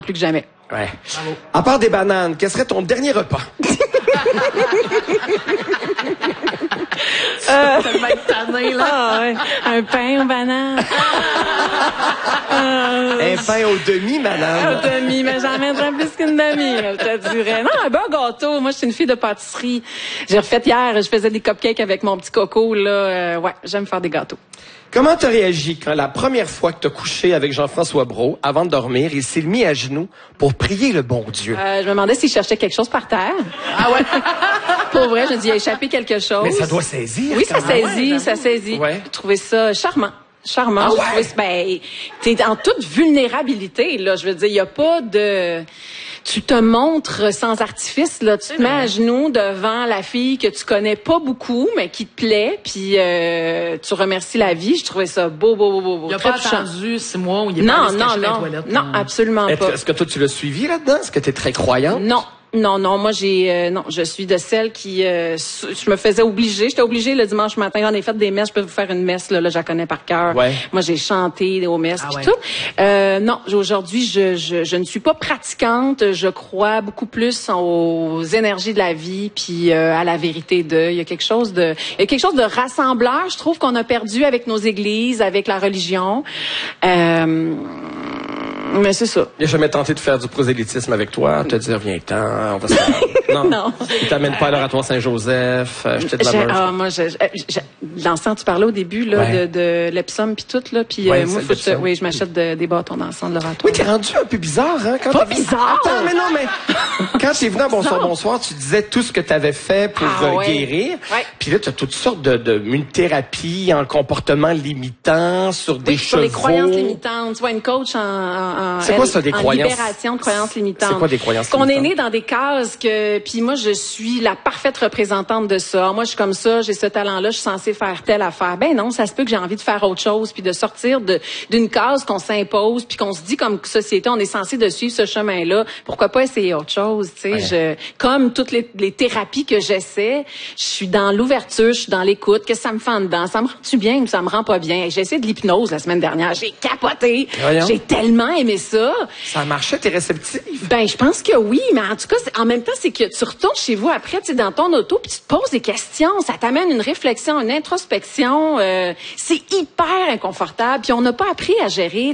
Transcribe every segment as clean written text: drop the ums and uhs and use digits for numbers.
plus que jamais. Ouais. Bravo. À part des bananes, quel serait ton dernier repas? Ça va être tanné, là. Ah, ouais. Un pain aux bananes. Un pain au demi, madame. Au demi, mais j'en mettrais plus qu'une demi, je te dirais. Non, un bon gâteau. Moi, je suis une fille de pâtisserie. J'ai refait hier, je faisais des cupcakes avec mon petit coco, là. Ouais, j'aime faire des gâteaux. Comment t'as réagi quand la première fois que t'as couché avec Jean-François Brault, avant de dormir, il s'est mis à genoux pour prier le bon Dieu? Je me demandais s'il cherchait quelque chose par terre. Ah ouais? Pour vrai, je me dis, il a échappé quelque chose. Mais ça doit saisir. Oui, ça saisit, ça saisit. Ouais. J'ai trouvé ça charmant. Charmant. Ah ouais? Ben, t'es en toute vulnérabilité, là. Je veux dire, il y a pas de... Tu te montres sans artifice, là. Tu te mets à genoux devant la fille que tu connais pas beaucoup, mais qui te plaît, puis tu remercies la vie. Je trouvais ça beau. Il a pas attendu 6 mois où il est pas allé se cacher dans les toilettes. Non, absolument pas. Est-ce que toi, tu l'as suivi là-dedans? Est-ce que t'es très croyante? Non, moi je suis de celles qui je me faisais obliger, j'étais obligée le dimanche matin, j'en ai fait des messes, je peux vous faire une messe là, je la connais par cœur. Ouais. Moi j'ai chanté aux messes puis tout. Non, aujourd'hui je ne suis pas pratiquante, je crois beaucoup plus aux énergies de la vie puis à la vérité il y a quelque chose de rassembleur, je trouve qu'on a perdu avec nos églises, avec la religion. Mais c'est ça. Il a jamais tenté de faire du prosélytisme avec toi, te dire viens-t'en, on va se Non. Il t'amène pas à l'oratoire Saint-Joseph, j'étais de la meurtre. Moi, l'encens, tu parlais au début, là, de l'Epsom pis tout, là, pis moi, je m'achète des bâtons d'encens de l'oratoire. Oui, t'es rendu un peu bizarre, hein, quand pas bizarre! Attends, mais non, mais, quand t'es venu à Bonsoir, tu disais tout ce que t'avais fait pour guérir. Ouais. Puis là, t'as toutes sortes une thérapie en comportement limitant, sur des chevaux. Sur les croyances limitantes. Tu vois, une coach c'est quoi ça, des croyances? Libération de croyances limitantes. C'est quoi des croyances limitantes? Qu'on est né dans des cases puis moi, je suis la parfaite représentante de ça. Moi, je suis comme ça, j'ai ce talent-là, je suis censée faire telle affaire. Ben non, ça se peut que j'ai envie de faire autre chose, puis de sortir d'une case qu'on s'impose, puis qu'on se dit comme société, on est censé de suivre ce chemin-là. Pourquoi pas essayer autre chose, tu sais? Comme toutes les thérapies que j'essaie, je suis dans l'ouverture, je suis dans l'écoute. Qu'est-ce que ça me fait en dedans? Ça me rend-tu bien ou ça me rend pas bien? J'ai essayé de l'hypnose la semaine dernière. J'ai capoté. J'ai tellement aimé ça. Ça marchait, t'es réceptive? Ben, je pense que oui, mais en tout cas, en même temps, c'est que tu retournes chez vous après, tu sais, dans ton auto, puis tu te poses des questions, ça t'amène une réflexion, une introspection, c'est hyper inconfortable, puis on n'a pas appris à gérer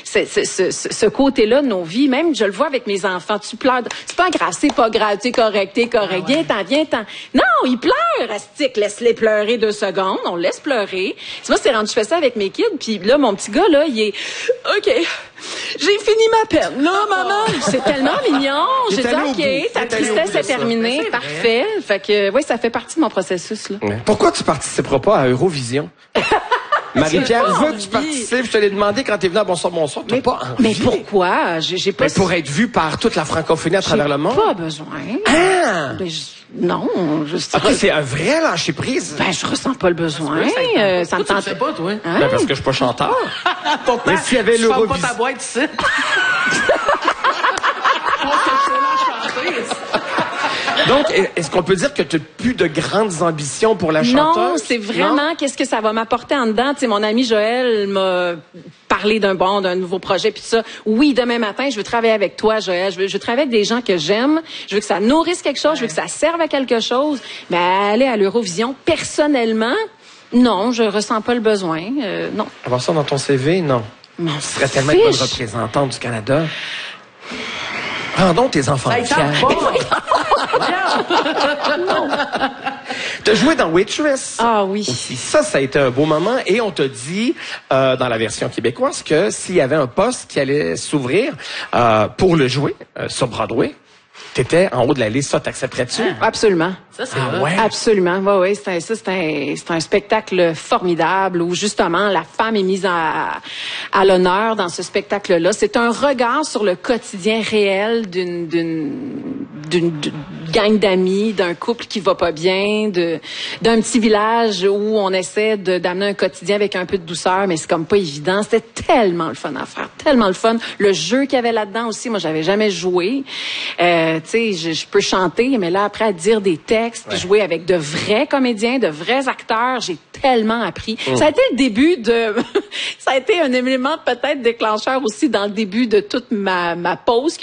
ce côté-là de nos vies, même je le vois avec mes enfants, tu pleures, c'est pas grave, t'es correct, viens-t'en. Non, ils pleurent, astique, laisse-les pleurer 2 secondes, on laisse pleurer. Tu vois, c'est rendu, je fais ça avec mes kids, puis là, mon petit gars, là, il est, OK, j'ai fini ma peine. Là, maman, c'est tellement mignon. J'ai dit, OK, ta tristesse est terminée. Parfait. Fait que, oui, ça fait partie de mon processus, là. Ouais. Pourquoi tu participeras pas à Eurovision? Marie-Pierre veut que tu participes. Je te l'ai demandé quand t'es venu à Bonsoir. T'as pas envie. Mais pourquoi? J'ai pas... Mais pour être vu par toute la francophonie à travers le monde. Pas besoin. Ah! Non, juste. OK, c'est un vrai lâcher prise. Ben, je ressens pas le besoin. Ça me tente. Tu le fais pas, toi? Hein? Ben, parce que je suis pas chanteur. Mais s'il y avait l'Eurovision. Tu pas ta boîte ici. Donc, est-ce qu'on peut dire que tu n'as plus de grandes ambitions pour la chanteuse? Non, c'est vraiment qu'est-ce que ça va m'apporter en dedans. Tu sais, mon ami Joël m'a parlé d'un nouveau projet puis ça. Oui, demain matin, je veux travailler avec toi, Joël. Je veux travailler avec des gens que j'aime. Je veux que ça nourrisse quelque chose. Je veux que ça serve à quelque chose. Mais aller à l'Eurovision, personnellement, non, je ressens pas le besoin. Non. Avoir ça dans ton CV, non. Tu serais tellement une bonne représentante du Canada. Rendons tes enfants fiers. T'as joué dans Waitress. Ah oui. Aussi. Ça a été un beau moment. Et on t'a dit, dans la version québécoise, que s'il y avait un poste qui allait s'ouvrir pour le jouer sur Broadway, t'étais en haut de la liste. Ça, t'accepterais-tu? Absolument. Ça, c'est vrai. Absolument. Ouais, c'est un spectacle formidable où justement la femme est mise à l'honneur dans ce spectacle-là. C'est un regard sur le quotidien réel d'une gang d'amis, d'un couple qui va pas bien, d'un petit village où on essaie d'amener un quotidien avec un peu de douceur, mais c'est comme pas évident. C'était tellement le fun à faire, tellement le fun. Le jeu qu'il y avait là-dedans aussi, moi j'avais jamais joué. Tu sais, je peux chanter, mais là après à dire des textes, puis jouer avec de vrais comédiens, de vrais acteurs, j'ai tellement appris. Ça a été le début ça a été un élément peut-être déclencheur aussi dans le début de toute ma pause